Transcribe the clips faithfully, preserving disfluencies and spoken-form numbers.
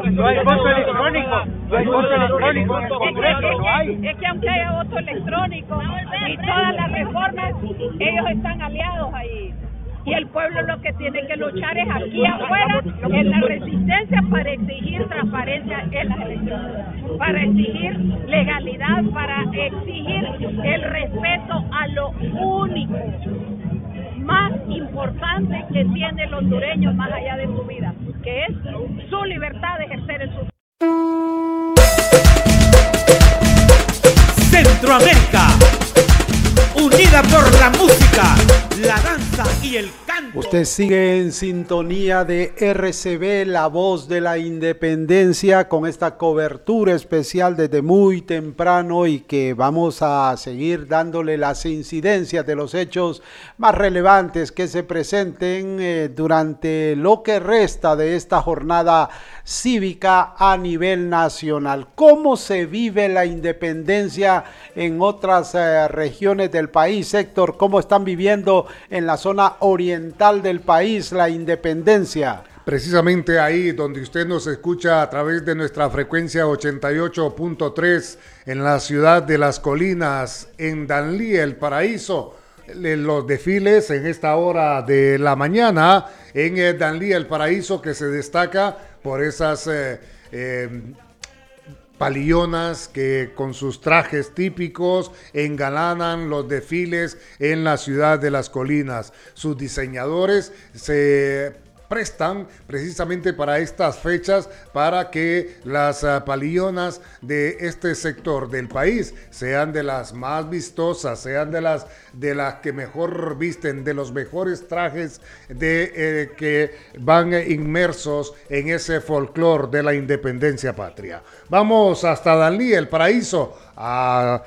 no hay voto electrónico, no hay voto electrónico. Es que, es que aunque haya voto electrónico y todas las reformas, ellos están aliados ahí. Y el pueblo lo que tiene que luchar es aquí afuera, en la resistencia, para exigir transparencia en las elecciones, para exigir legalidad, para exigir el respeto a lo único más importante que tiene el hondureño más allá de su vida, que es su libertad de ejercer el su. Centroamérica, unida por la música, la danza y el canto. Usted sigue en sintonía de R C B, la voz de la independencia, con esta cobertura especial desde muy temprano, y que vamos a seguir dándole las incidencias de los hechos más relevantes que se presenten eh, durante lo que resta de esta jornada cívica a nivel nacional. ¿Cómo se vive la independencia en otras eh, regiones del país, Héctor? ¿Cómo están viviendo en la zona oriental del país la independencia? Precisamente ahí donde usted nos escucha a través de nuestra frecuencia ochenta y ocho punto tres en la ciudad de Las Colinas, en Danlí, El Paraíso. Los desfiles en esta hora de la mañana en Danlí, El Paraíso, que se destaca por esas eh, eh, palillonas que con sus trajes típicos engalanan los desfiles en la ciudad de Las Colinas. Sus diseñadores se prestan precisamente para estas fechas, para que las uh, palillonas de este sector del país sean de las más vistosas, sean de las de las que mejor visten, de los mejores trajes de eh, que van inmersos en ese folclore de la independencia patria. Vamos hasta Danlí, El Paraíso, a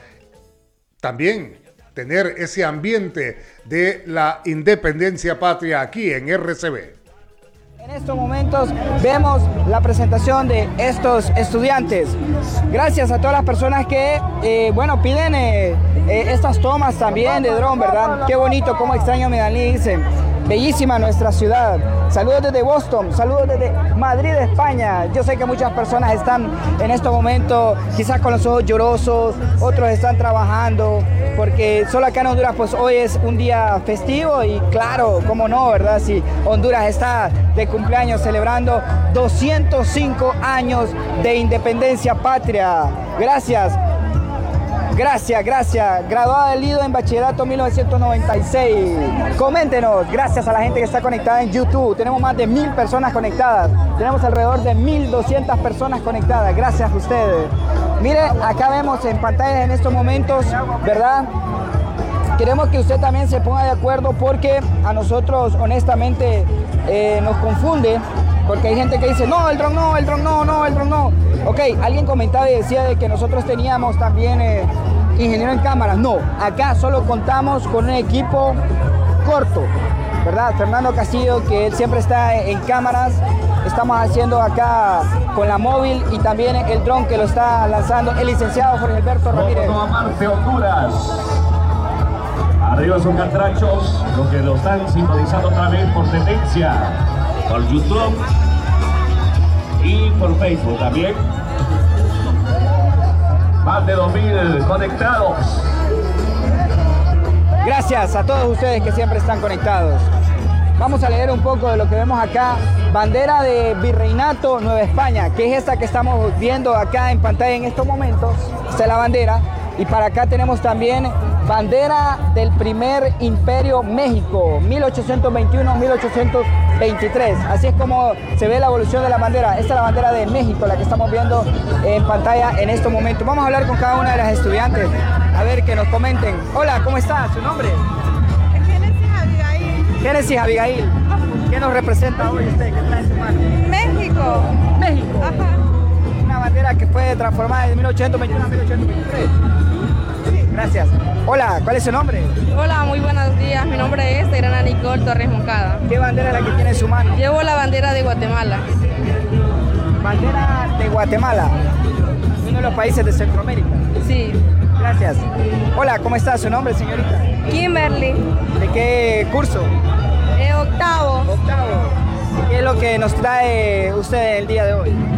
también tener ese ambiente de la independencia patria aquí en R C B. En estos momentos vemos la presentación de estos estudiantes. Gracias a todas las personas que, eh, bueno, piden eh, eh, estas tomas también de dron, ¿verdad? Qué bonito, cómo extraño mi Danlí, dicen. Bellísima nuestra ciudad. Saludos desde Boston, saludos desde Madrid, España. Yo sé que muchas personas están en este momento quizás con los ojos llorosos, otros están trabajando, porque solo acá en Honduras pues hoy es un día festivo y claro, cómo no, ¿verdad? Si Honduras está de cumpleaños celebrando doscientos cinco años de independencia patria. Gracias. Gracias, gracias. Graduada del Lido en bachillerato mil novecientos noventa y seis. Coméntenos, gracias a la gente que está conectada en YouTube. Tenemos más de mil personas conectadas. Tenemos alrededor de mil doscientas personas conectadas. Gracias a ustedes. Mire, acá vemos en pantalla en estos momentos, ¿verdad? Queremos que usted también se ponga de acuerdo, porque a nosotros honestamente eh, nos confunde, porque hay gente que dice, no, el dron no, el dron no, no, el dron no. Ok, alguien comentaba y decía de que nosotros teníamos también eh, ingeniero en cámaras. No, acá solo contamos con un equipo corto, ¿verdad? Fernando Castillo, que él siempre está en cámaras. Estamos haciendo acá con la móvil y también el dron que lo está lanzando el licenciado Jorge Alberto Ramírez. Amarte Honduras. Arriba son catrachos, los que lo están sintonizando otra vez por tendencia, por YouTube y por Facebook también. Más de dos mil conectados. Gracias a todos ustedes que siempre están conectados. Vamos a leer un poco de lo que vemos acá. Bandera de Virreinato Nueva España, que es esta que estamos viendo acá en pantalla en estos momentos. Esta es la bandera. Y para acá tenemos también bandera del primer imperio México, mil ochocientos veintiuno a mil ochocientos veintitrés. Así es como se ve la evolución de la bandera. Esta es la bandera de México, la que estamos viendo en pantalla en estos momentos. Vamos a hablar con cada una de las estudiantes, a ver que nos comenten. Hola, ¿cómo está? ¿Su nombre? Génesis Abigail. Génesis Abigail. ¿Qué nos representa hoy usted? ¿Qué trae en su mano? México. México. Ajá. Una bandera que fue transformada de mil ochocientos veintiuno a mil ochocientos veintitrés. Gracias. Hola, ¿cuál es su nombre? Hola, muy buenos días. Mi nombre es Irana Nicole Torres Moncada. ¿Qué bandera es la que tiene en su mano? Llevo la bandera de Guatemala. Bandera de Guatemala, uno de los países de Centroamérica. Sí. Gracias. Hola, ¿cómo está su nombre, señorita? Kimberly. ¿De qué curso? Eh, octavo. Octavo. ¿Qué es lo que nos trae usted el día de hoy?